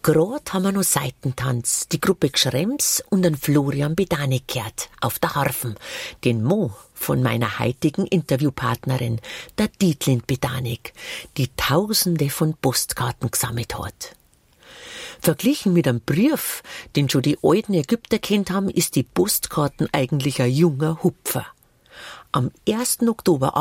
Gerade haben wir noch Seitentanz, die Gruppe Gschrems und den Florian Bedanik gehört, auf der Harfen, den Mo von meiner heutigen Interviewpartnerin, der Dietlind Bedanik, die Tausende von Postkarten gesammelt hat. Verglichen mit einem Brief, den schon die alten Ägypter kennt haben, ist die Postkarten eigentlich ein junger Hupfer. Am 1. Oktober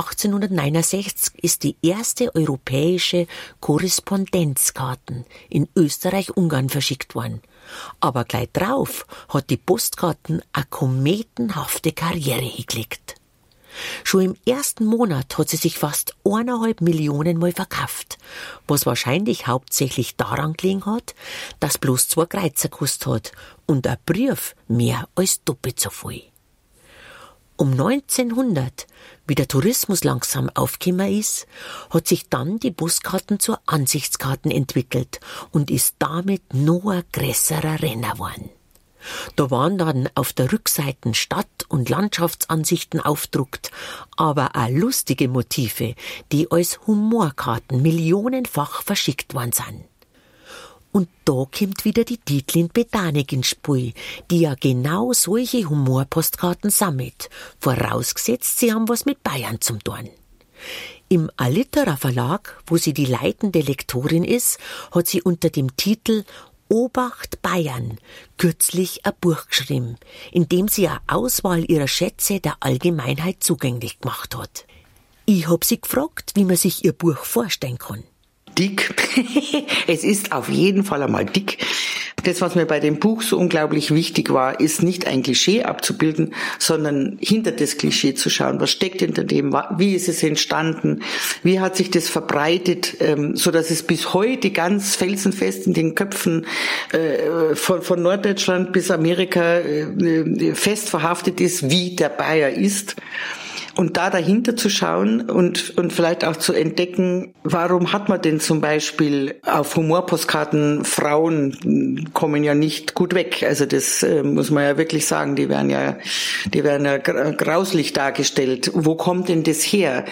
1869 ist die erste europäische Korrespondenzkarten in Österreich-Ungarn verschickt worden. Aber gleich drauf hat die Postkarten eine kometenhafte Karriere hingelegt. Schon im ersten Monat hat sie sich fast 1,5 Millionen Mal verkauft, was wahrscheinlich hauptsächlich daran gelegen hat, dass bloß 2 Kreuzer gekostet hat und ein Brief mehr als doppelt so viel. Um 1900, wie der Tourismus langsam aufgekommen ist, hat sich dann die Postkarten zur Ansichtskarten entwickelt und ist damit noch ein größerer Renner geworden. Da waren dann auf der Rückseite Stadt- und Landschaftsansichten aufgedruckt, aber auch lustige Motive, die als Humorkarten millionenfach verschickt worden sind. Und da kommt wieder die Dietlind Bedanik ins Spiel, die ja genau solche Humorpostkarten sammelt, vorausgesetzt, sie haben was mit Bayern zum tun. Im Alitera Verlag, wo sie die leitende Lektorin ist, hat sie unter dem Titel Obacht Bayern kürzlich ein Buch geschrieben, in dem sie eine Auswahl ihrer Schätze der Allgemeinheit zugänglich gemacht hat. Ich hab sie gefragt, wie man sich ihr Buch vorstellen kann. Dick. Es ist auf jeden Fall einmal dick. Das, was mir bei dem Buch so unglaublich wichtig war, ist nicht ein Klischee abzubilden, sondern hinter das Klischee zu schauen. Was steckt hinter dem? Wie ist es entstanden? Wie hat sich das verbreitet, so dass es bis heute ganz felsenfest in den Köpfen von Norddeutschland bis Amerika fest verhaftet ist, wie der Bayer ist? Und da dahinter zu schauen und vielleicht auch zu entdecken, warum hat man denn zum Beispiel auf Humorpostkarten, Frauen kommen ja nicht gut weg. Also das muss man ja wirklich sagen, die werden ja grauslich dargestellt. Wo kommt denn das her?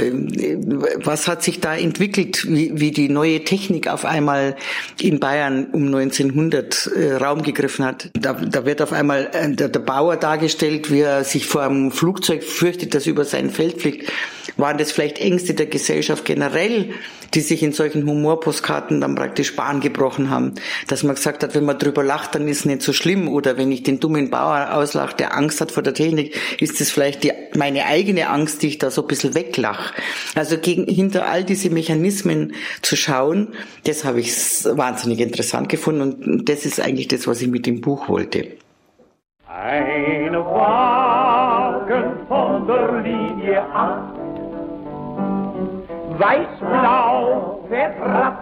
Was hat sich da entwickelt, wie die neue Technik auf einmal in Bayern um 1900 Raum gegriffen hat? Da wird auf einmal der Bauer dargestellt, wie er sich vor einem Flugzeug fürchtet, das über sein Feld fliegt. Waren das vielleicht Ängste der Gesellschaft generell, die sich in solchen Humorpostkarten dann praktisch Bahn gebrochen haben? Dass man gesagt hat, wenn man drüber lacht, dann ist es nicht so schlimm. Oder wenn ich den dummen Bauer auslache, der Angst hat vor der Technik, ist das vielleicht meine eigene Angst, die ich da so ein bisschen weglache. Also hinter all diese Mechanismen zu schauen, das habe ich wahnsinnig interessant gefunden. Und das ist eigentlich das, was ich mit dem Buch wollte. Eine Wagen von der Linie 8, weiß-blau, fährt